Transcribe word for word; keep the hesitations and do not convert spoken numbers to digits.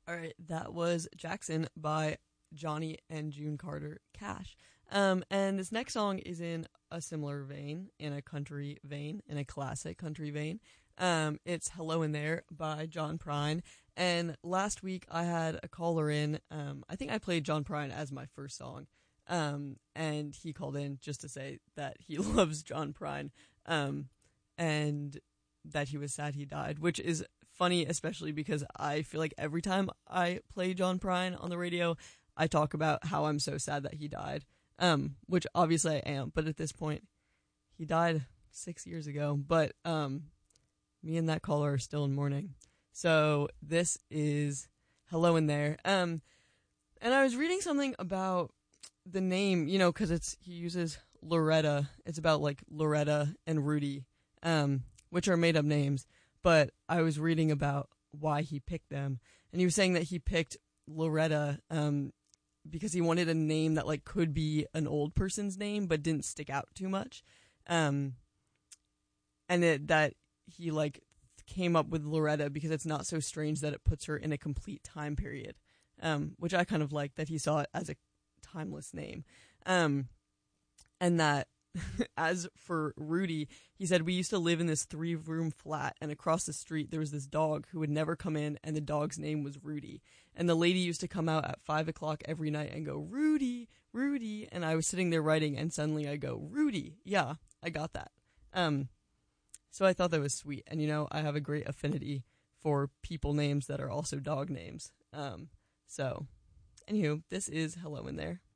All right, that was Jackson by Johnny and June Carter Cash. Um, and this next song is in a similar vein, in a country vein, in a classic country vein. Um, it's Hello in There by John Prine. And last week I had a caller in. Um, I think I played John Prine as my first song. Um, and he called in just to say that he loves John Prine. Um, and that he was sad he died, which is funny, especially because I feel like every time I play John Prine on the radio, I talk about how I'm so sad that he died, um, which obviously I am, but at this point, he died six years ago, but um, me and that caller are still in mourning. So this is Hello in There. Um, and I was reading something about the name, you know, because it's he uses Loretta. It's about, like, Loretta and Rudy, um, which are made-up names. But I was reading about why he picked them, and he was saying that he picked Loretta um, because he wanted a name that like could be an old person's name but didn't stick out too much, um, and it, that he like came up with Loretta because it's not so strange that it puts her in a complete time period, um, which I kind of like that he saw it as a timeless name, um, and that. As for Rudy, he said, we used to live in this three-room flat, and across the street there was this dog who would never come in, and the dog's name was Rudy. And the lady used to come out at five o'clock every night and go, Rudy, Rudy, and I was sitting there writing, and suddenly I go, Rudy, yeah, I got that. Um, so I thought that was sweet, and you know, I have a great affinity for people names that are also dog names. Um, so, anywho, this is Hello in There.